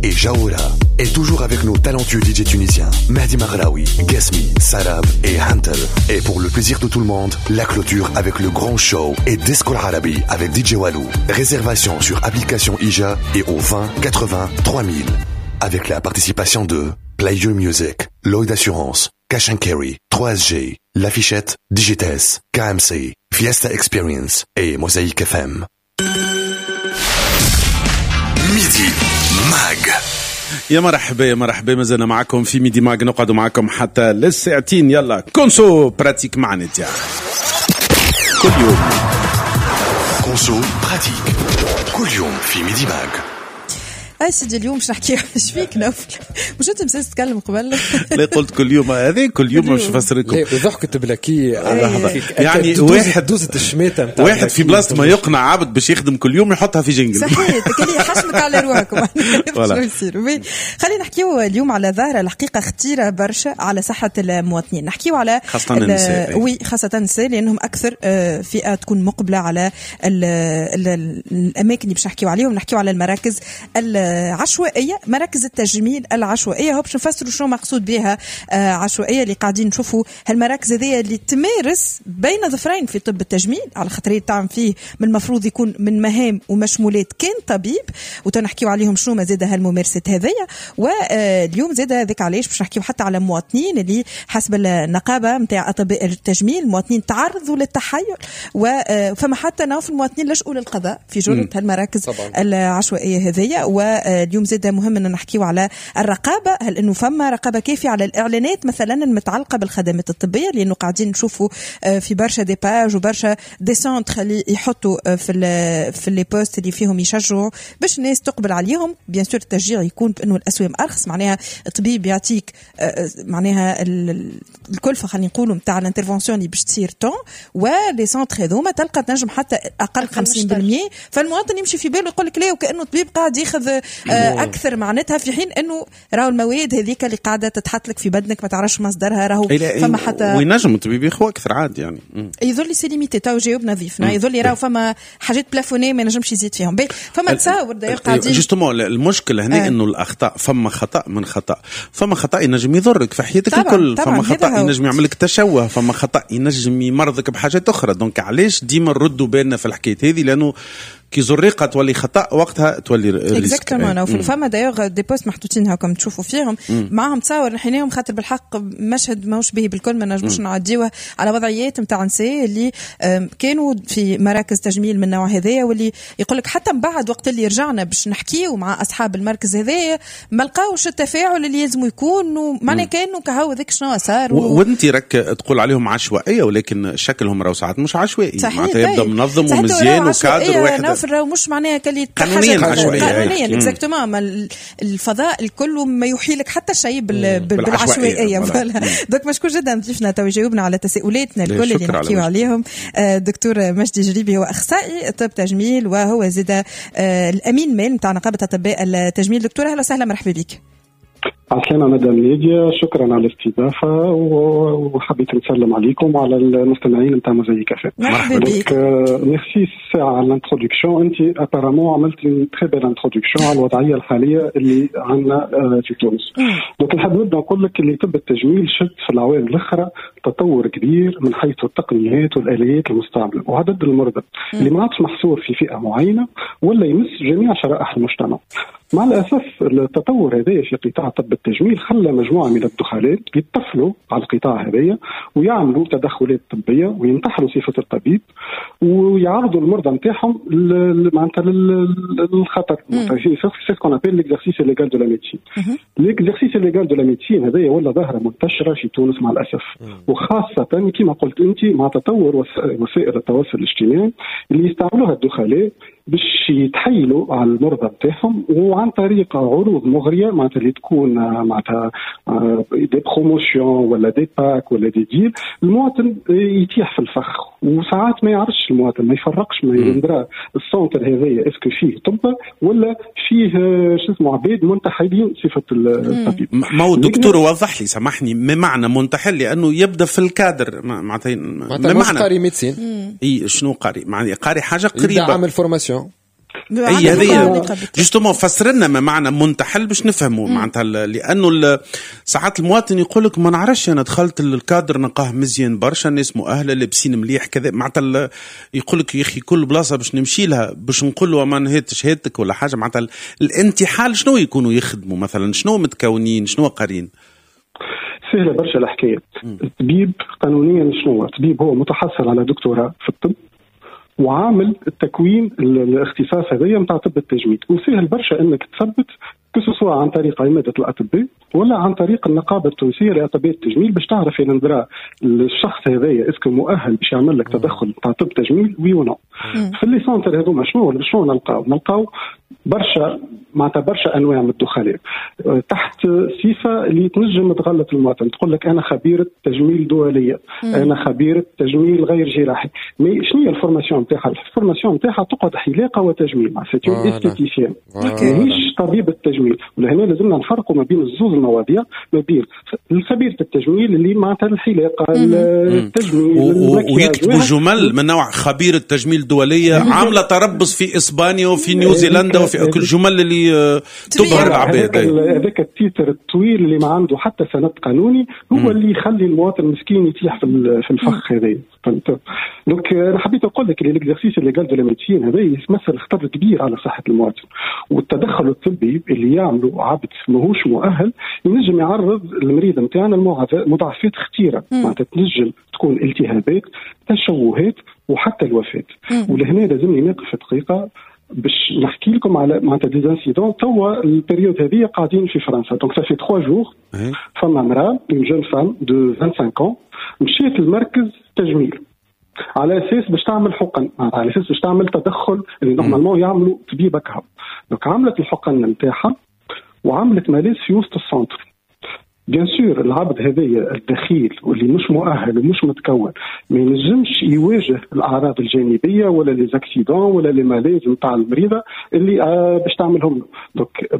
et Jaoura. Et toujours avec nos talentueux DJ tunisiens, Mehdi Maghraoui, Gasmi, Sarab et Hantel. Et pour le plaisir de tout le monde, la clôture avec le grand show et Disco Arabi avec DJ Walou. Réservation sur application IJA et au 20 80 3000. Avec la participation de Player Music, Lloyd Assurance, Cash & Carry, 3SG, L'Affichette, Digites, KMC, Fiesta Experience et Mosaïque FM. Midi Mag. يا مرحبا مازلنا معكم في ميدي ماغ، نقعد معكم حتى للساعتين. يلا كونسو براتيك معنا تاع كل يوم. كونسو براتيك كل يوم في ميدي ماغ. سيدي اليوم مش نحكي ايش فيك نوفل؟ مش انت مساس تتكلم قبل؟ لا قلت كل يوم، هذه كل يوم مش نفسر لكم. لا وضحكت بلاكي يعني واحد دوزة الشميته نتاع واحد في بلاصه ما يقنع عبد باش يخدم كل يوم يحطها في جنجل. صحيح تكلي حشمك على روحكم. خلينا نحكيو اليوم على ظاهره الحقيقه خطيره برشا على صحه المواطنين. نحكيو على خاصه النساء. وي خاصه النساء لانهم اكثر فئه تكون مقبله على الاماكن اللي باش نحكيو عليهم. نحكيو على المراكز عشوائية، مراكز التجميل العشوائية. هو باش نفسروا شنو مقصود بها عشوائية اللي قاعدين نشوفوا هالمراكز هذه اللي تمارس بين ظفرين في طب التجميل، على خاطر تعمل فيه من المفروض يكون من مهام ومشمولات كان طبيب، وتنحكيو عليهم شنو ما زاد هالممارسات هذية. واليوم زاد هذاك علاش باش نحكيو حتى على مواطنين اللي حسب النقابة متاع أطباء التجميل مواطنين تعرضوا للتحير، وفما حتى نوف المواطنين لجؤوا للقضاء في جرة هالمراكز العشوائية هذية. واليوم زاد مهم أن نحكيو على الرقابة، هل أنه فما رقابة كافية على الإعلانات مثلا المتعلقة بالخدمات الطبية، لأنه قاعدين نشوفوا في برشا دي باج وبرشا دي سنتر اللي يحطوا في لي بوست اللي فيهم يشجعوا باش الناس تقبل عليهم. بيان سور التشجيع يكون بأنه الأسوام أرخص، معناها الطبيب يعطيك معناها الكلفة خلينا نقولوا متاع الانترفنسيون اللي باش تصير طون، ولي سنتر هذوما تلقى تنجم حتى أقل 50%. فالمواطن يمشي في باله يقول لك لا وكأنه الطبيب قاعد ياخذ اكثر معناتها، في حين انه راهو المواد هذيك اللي قاعده تتحط لك في بدنك ما تعرفش مصدرها، راهو فما حتى وينجم الطبيب ياخذ اكثر عادي يعني. يظل سي ليميتي تو جاوب نظيفنا، يظل راهو فما حاجات بلافوني ما نجمش يزيد فيهم. فما تصور داير قاعدين جوستومون المشكله هنا انه الاخطاء فما خطا من خطا، فما خطا ينجم يضرك في حياتك الكل، فما خطا ينجم يعملك تشوه، فما خطا ينجم يمرضك بحاجات اخرى. دونك علاش ديما نردوا بالنا في الحكايه هذه؟ لانه كي زرقة تولي خطأ وقتها تولي ريسك. فما دايوغ دي بوست محطوطين هاكم تشوفوا فيهم معهم تصور نحيناهم، خاطر بالحق مشهد ماهوش به بالكل ما نجموش نعديوه على وضعيات نتاع نساء اللي كانوا في مراكز تجميل من نوع هذايا، واللي يقولك حتى من بعد وقت اللي رجعنا باش نحكيو مع أصحاب المركز هذايا ما لقاوش التفاعل اللي لازم يكون، ومعنى كانوا كهو ذيك شنو صار. وانت راك تقول عليهم عشوائية ولكن شكلهم راهو ساعات مش عشوائي، معناتها يبدا منظم ومزيان وكادر واحد مش معناها كلي قانونيا اكزاكتومون الفضاء الكل ما يوحي لك حتى شيء بالعشوائيه. دونك مشكور جدا ضيفنا تو جاوبنا على تساؤلاتنا الكل اللي نحكيو عليهم. دكتور مجدي جريبي هو اخصائي طب تجميل وهو زاد الامين مال نتاع نقابه اطباء التجميل. دكتور اهلا وسهلا، مرحبا بك. عسلامة مدام ليديا، شكرا على الاستضافة وحبيت نسلم عليكم وعلى المستمعين نتاع موزايك اف. مرحبا بك. ميرسي ساعة على الانترودكشن. انت ابارامون عملت تري بيل انترودكشن على الوضعية الحالية اللي عندنا في تونس. دونك نحب نبدا نقول لك اللي طب التجميل شد في العوام الاخرى تطور كبير من حيث التقنيات والآليات المستعملة وعدد المرضى اللي ما عادش محصور في فئة معينة ولا يمس جميع شرائح المجتمع. مع الأسف التطور هذا في قطاع طب التجميل خلى مجموعة من الدخلاء يتطفلوا على القطاع هذا ويعملوا تدخلات طبية وينتحلوا صفة الطبيب ويعرضوا المرضى نتاعهم معناتها للخطر. سي كون ابل ليكزارسيس ليغال دو لا ميديسين. ليكزارسيس ليغال دو لا ميديسين هذايا ولا ظاهرة منتشرة في تونس مع الأسف، وخاصة كما قلت أنت مع تطور وسائل التواصل الاجتماعي اللي يستعملوها الدخلاء باش يتحيلوا على المرضى نتاعهم وعن طريق عروض مغريه معناتها اللي تكون معناتها دي بروموشن ولا دي باك ولا دي ديل. المواطن يتيح في الفخ وساعات ما يعرفش المواطن، ما يفرقش ما يندرى السونتر هذايا اسكو فيه طب ولا فيه شو اسمه عبيد منتحلين صفه الطبيب. ما هو الدكتور وضح لي سامحني ما معنى منتحل، لانه يبدا في الكادر معناتها قاري ميدسين. اي شنو قاري؟ معني قاري حاجه قريبه عامل فورماسيون اي هذه جوستومون فسر لنا ما معنى منتحل باش نفهموا معناتها، لانه ساعات المواطن يقول لك ما نعرفش انا دخلت الكادر نلقاه مزيان برشا، الناس مؤهله لابسين مليح كذا، معناتها يقول لك يا اخي كل بلاصه باش نمشي لها باش نقول له ما نهيت شهادتك ولا حاجه. معناتها الانتحال شنو يكونوا يخدموا مثلا، شنو متكونين، شنو قارين؟ سهله برشا الحكايه. الطبيب قانونيا شنو؟ الطبيب هو متحصل على دكتوراه في الطب وعامل التكوين الاختصاص هذايا نتاع طب التجميل، وسهل برشا انك تثبت سواء عن طريق عماده الاطباء ولا عن طريق النقابه التونسيه لاطباء التجميل باش تعرف ان ندرا الشخص هذايا اسكو مؤهل باش يعمل لك تدخل تاع طب تجميل وي ولا. في اللي سونتر هذوما شنو نلقاو برشا معناتها برشا انواع من الدخلاء تحت صفه اللي تنجم تغلط المواطن، تقول لك انا خبيره تجميل دوليه، انا خبيره تجميل غير جراحي. مي شنو هي الفورماسيون نتاعها؟ الفورماسيون نتاعها تقعد حلاقه وتجميل، سيتي استيتيسيان ماهيش طبيب التجميل. ولهنا لازمنا نفرقوا ما بين الزوز المواضيع، ما بين خبيره التجميل اللي معناتها الحلاقه التجميل ويكتبوا جمل من نوع خبيره تجميل دوليه عامله تربص في اسبانيا وفي نيوزيلندا وفي كل جمل اللي تبهر العباد. هذاك التيتر الطويل اللي ما عنده حتى سند قانوني هو اللي يخلي المواطن المسكين يتيح في الفخ هذا. دونك انا حبيت اقول لك اللي الاكزرسيس اللي قال دو لا ميديسين هذا يمثل خطر كبير على صحه المواطن، والتدخل الطبي اللي يعملوا عبد ماهوش مؤهل ينجم يعرض المريض نتاعنا لمضاعفات خطيره، معناتها تنجم تكون التهابات، تشوهات، وحتى الوفاه. ولهنا لازمني نقف دقيقه باش نحكي لكم على معناتها دي انسيدون. توا البريود هذه قاعدين في فرنسا، دونك صافي 3 جور فما مرأة اون جون فام دو 25 ans مشيت المركز تجميل على اساس باش تعمل حقن، على اساس باش تعمل تدخل اللي نورمالمون يعملوا طبيبك هاو. دونك عملت الحقن نتاعها وعملت ماليز في وسط السنتر. بيان سور العبد هذايا الدخيل واللي مش مؤهل ومش متكون ما ينجمش يواجه الاعراض الجانبيه ولا لي زاكسيدون ولا لي ماليز نتاع المريضه اللي باش تعملهم له. دونك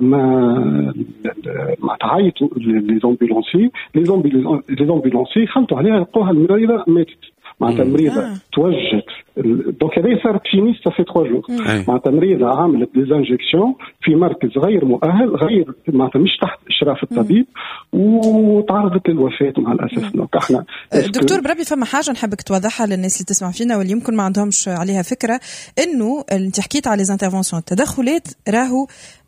ما تعيطوا لي زومبيلونسي خلطوا عليها لقوها المريضه ماتت، معناتها المريضه توجت. دونك هذا صار فينيس صافي 3 جور، معناتها المريضه عملت دي انجكسيون في مركز غير مؤهل، غير معناتها مش تحت اشراف الطبيب، وتعرضت للوفاه مع الاسف. دونك احنا دكتور بربي فما حاجه نحبك توضحها للناس اللي تسمع فينا واللي يمكن ما عندهمش عليها فكره، انه انت حكيت على لي انترفونسيون التدخلات راهو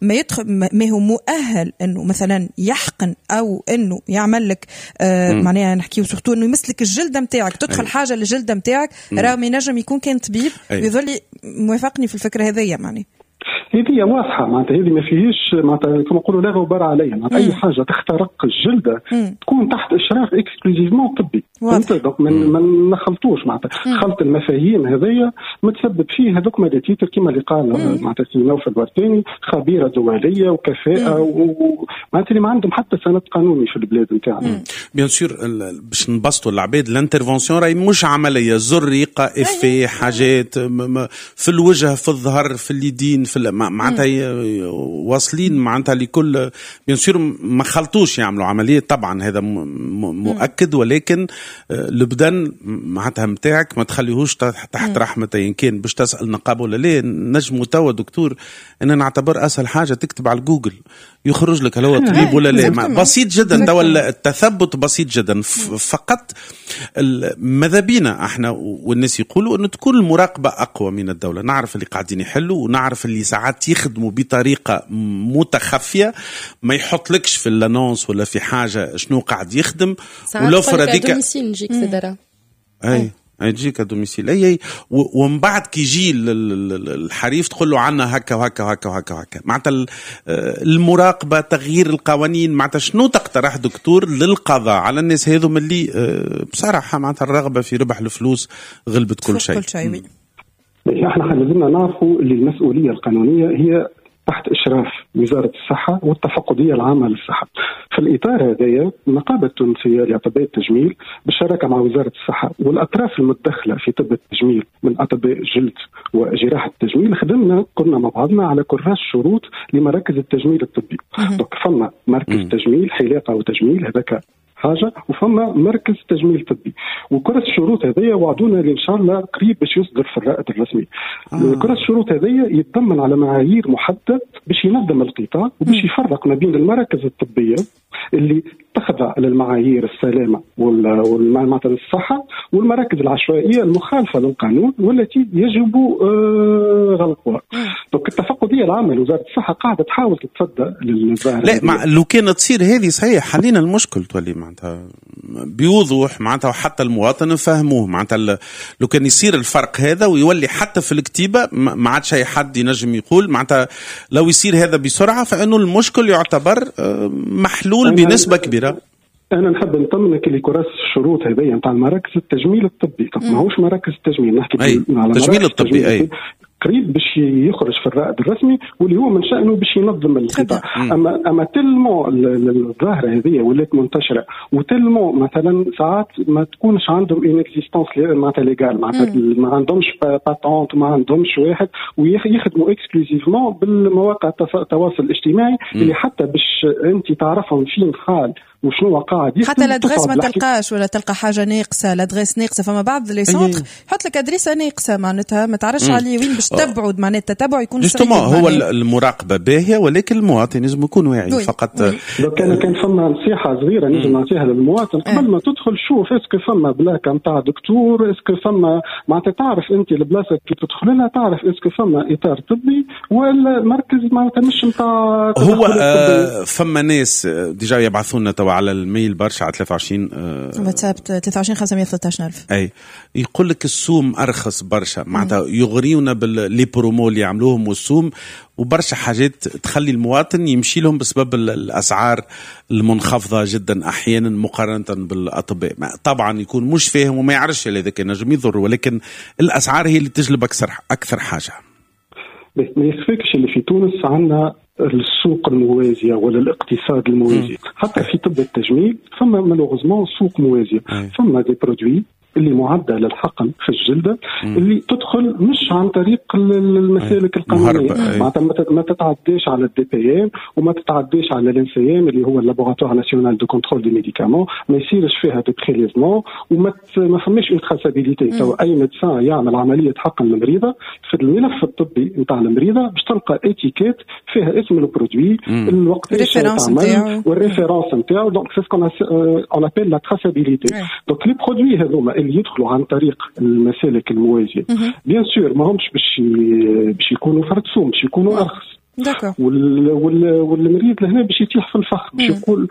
ما هو مؤهل انه مثلا يحقن او انه يعمل لك معناها نحكيو سورتو انه يمسلك الجلده نتاعك، تدخل حاجه للجلده نتاعك، راهو ما ينجم يكون كان طبيب ويظل موافقني في الفكره هذيا. معني هذه واضحه، معناتها هذه ما فيهش معناتها كما نقولوا لا غبار عليها، معناتها اي حاجه تخترق الجلده تكون تحت اشراف اكسكلوزيفمون طبي. دونك ما نخلطوش معناتها خلط المفاهيم هذيا متسبب فيه هذوك مادتيتر كما اللي قال معناتها سي نوفل الورتاني خبيره دوليه وكفاءه ومعناتها اللي ما عندهم حتى سند قانوني في البلاد نتاعنا. بيان سور باش نبسطوا العباد الانترفونسيون راهي مش عمليه زريقه افي حاجات في الوجه في الظهر في اليدين في معناتها واصلين معناتها لكل. بيان سور ما خلطوش يعملوا عمليه طبعا هذا مؤكد، ولكن البدن معناتها نتاعك ما تخليهوش تحت رحمته. إن كان باش تسال نقابه ولا لا نجموا توا دكتور ان نعتبر اسهل حاجه تكتب على جوجل يخرج لك هل هو طبيب ولا لا. بسيط جدا توا التثبت بسيط جدا. فقط ماذا بينا احنا والناس يقولوا انه تكون المراقبه اقوى من الدوله. نعرف اللي قاعدين يحلوا ونعرف اللي ساعات يخدموا بطريقه متخفيه، ما يحط لكش في اللانونس ولا في حاجه شنو قاعد يخدم ولوفر هذيك نجيك سدرا اي يجيك دوميسيل اي ومن بعد كي يجي الحريف تقول له عنا هكا وهكا وهكا وهكا وهكا. معناتها المراقبه تغيير القوانين. معناتها شنو تقترح دكتور للقضاء على الناس هذو اللي بصراحه معناتها الرغبه في ربح الفلوس غلبت كل شيء. احنا لازمنا نعرفوا اللي المسؤوليه القانونيه هي تحت إشراف وزارة الصحة والتفقدية العامة للصحة. في الإطار هذايا النقابة التونسية لأطباء التجميل بالشراكة مع وزارة الصحة والأطراف المتدخلة في طب التجميل من أطباء الجلد وجراحة التجميل كنا مع بعضنا على كراس شروط لمراكز التجميل الطبي. فما مركز تجميل حلاقة وتجميل هذاك حاجه، وفما مركز تجميل طبي. وكرة الشروط هذيا وعدونا اللي ان شاء الله قريب باش يصدر في الرائد الرسمي. كرة الشروط هذيا يتضمن على معايير محدده باش ينظم القطاع وباش يفرق ما بين المراكز الطبيه اللي تخضع للمعايير السلامه والمعلومات الصحه، والمراكز العشوائيه المخالفه للقانون والتي يجب غلقها. دونك التفقديه العامه لوزاره الصحه قاعده تحاول تتصدى للظاهره. لا لو كانت تصير هذه صحيح حلينا المشكل تولي معناتها بوضوح معناتها، وحتى المواطن فهموه معناتها. لو كان يصير الفرق هذا ويولي حتى في الكتيبه ما عادش اي حد ينجم يقول معناتها لو يصير هذا بسرعه فانه المشكل يعتبر محلول بنسبه كبيره. انا نحب نطمنك اللي كراس الشروط هذيا نتاع مراكز التجميل الطبي ماهوش مراكز التجميل، نحكي على التجميل الطبي قريب باش يخرج في الرائد الرسمي، واللي هو من شأنه باش ينظم القطاع. اما تلمو الظاهره هذه ولات منتشره، وتلمو مثلا ساعات ما تكونش عندهم ان اكزيستونس معناتها ليغال، معناتها ما عندهمش باتونت، ما عندهمش واحد، ويخدموا اكسكلوزيفمون بالمواقع التواصل الاجتماعي اللي حتى باش انت تعرفهم فين حال وشنو قاعد يخدم. حتى الادريس ما تلقاش ولا تلقى حاجه ناقصه، الادريس ناقصه. فما بعض لي سونتر يحط لك ادريسه ناقصه معناتها ما تعرفش عليه وين باش تبعد، معناتها التتبع يكون صعيب. هو المراقبه باهيه ولكن المواطن لازم يكون واعي فقط. لو كان فما نصيحه صغيره نجم نعطيها للمواطن قبل ما تدخل، شوف اسكو فما بلاكه نتاع دكتور، اسكو فما معناتها تعرف انت البلاصه كي تدخل لها تعرف اسكو فما اطار طبي ولا مركز معناتها مش نتاع. هو فما ناس ديجا يبعثونا على الميل برشا على 23 واتساب 23 513,000 اي يقول لك السوم ارخص برشا معناتها يغريونا باللي برومو اللي يعملوهم والسوم وبرشا حاجات تخلي المواطن يمشي لهم بسبب الاسعار المنخفضه جدا احيانا مقارنه بالاطباء. طبعا يكون مش فاهم وما يعرفش اذا كان نجم يضر، ولكن الاسعار هي اللي تجلب اكثر حاجه. ما يخفيكش اللي في تونس عندنا السوق الموازية ولا الاقتصاد الموازي. حتى في طب التجميل فما مالوغوزمون سوق موازية، فما دي برودوي اللي معدة للحقن في الجلدة اللي تدخل مش عن طريق المسالك القانونية، معناتها ما تتعديش على الدي بي ام وما تتعديش على الانسيام اللي هو اللابوراتوار ناسيونال دو كونترول دي ميديكامون، ما يصيرش فيها دي بريليزمون وما فماش اون تراسابيليتي. تو اي ميدسان يعمل عملية حقن للمريضة في الملف الطبي نتاع المريضة باش تلقى اتيكيت فيها اسم البرودوي، الوقت اللي تعمل والريفيرونس نتاعو. دونك سي سكون اون ابيل لا تراسابيليتي. دونك لي برودوي هذوما اللي يدخلوا عن طريق المسالك الموازية بيان سور ما همش باش يكونوا فرد سوم، باش يكونوا ارخص. والمريض لهنا باش يتيح في الفخر، باش يقول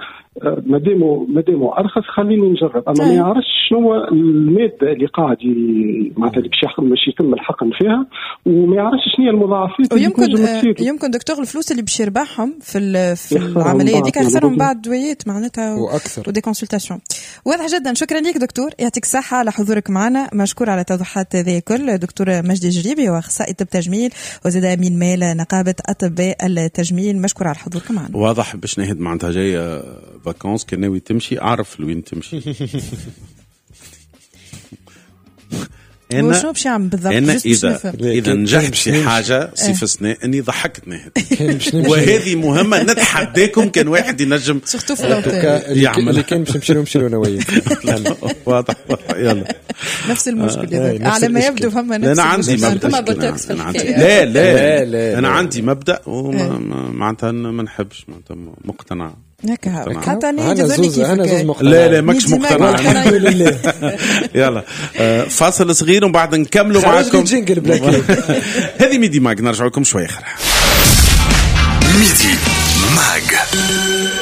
مادامو ارخص خليني نجرب. اما ما يعرفش شنو الماده اللي قاعد معناتها باش يتم الحقن فيها، وما يعرفش شنو هي المضاعفات. يمكن دكتور الفلوس اللي باش يربحهم في العمليه ديك يخسرهم بعد دويات معناتها واكثر ودي كونسلتاسيون. واضح جدا. شكرا لك دكتور، يعطيك الصحه على حضورك معنا، مشكور على توضيحات هذه الكل. دكتور مجدي جريبي واخصائي طب تجميل وزاد امين مال نقابه اطباء التجميل، مشكور على حضورك معنا. واضح باش نهد معناتها جايه فاكونس كان ناوي تمشي، اعرف لوين تمشي. انا شنو باش يعمل بالضبط؟ انا اذا نجحت في حاجه صفسنا اني ضحكت نهد وهذه مهمه نتحداكم كان واحد ينجم سورتو في يعمل اللي كان باش نمشي له انا وياك. واضح. يلا نفس المشكل على ما يبدو. فما نفس انا عندي مبدا. لا انا عندي مبدا ومعناتها ما نحبش معناتها مقتنع هكا حتى انا زوز مقتنع. لا ماكش مقتنع الحمد لله. يلا فاصل صغير ومن بعد نكملوا معكم. هذه ميدي ماغ، نرجع لكم شويه اخرى. ميدي ماغ.